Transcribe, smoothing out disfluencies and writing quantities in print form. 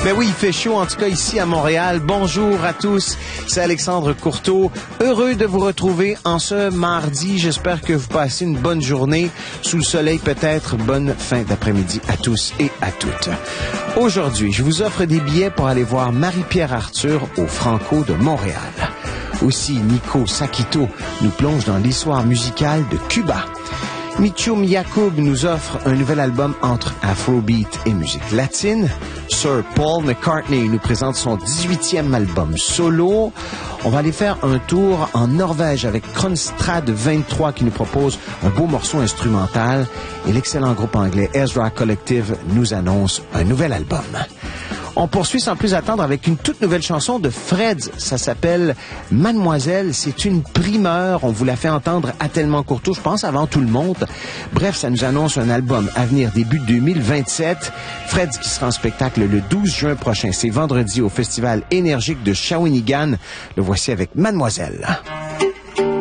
Ben oui, il fait chaud, en tout cas ici à Montréal. Bonjour à tous, c'est Alexandre Courteau. Heureux de vous retrouver en ce mardi. J'espère que vous passez une bonne journée sous le soleil, peut-être. Bonne fin d'après-midi à tous et à toutes. Aujourd'hui, je vous offre des billets pour aller voir Marie-Pierre Arthur au Franco de Montréal. Aussi, Nico Sakito nous plonge dans l'histoire musicale de Cuba. Mitchum Yacoub nous offre un nouvel album entre Afrobeat et musique latine. Sir Paul McCartney nous présente son 18e album solo. On va aller faire un tour en Norvège avec Kronstrad 23 qui nous propose un beau morceau instrumental. Et l'excellent groupe anglais Ezra Collective nous annonce un nouvel album. On poursuit sans plus attendre avec une toute nouvelle chanson de Freds. Ça s'appelle Mademoiselle. C'est une primeur. On vous l'a fait entendre à Tellement Courteau, je pense, avant tout le monde. Bref, ça nous annonce un album à venir début 2027. Freds qui sera en spectacle le 12 juin prochain. C'est vendredi au Festival énergique de Shawinigan. Le voici avec Mademoiselle.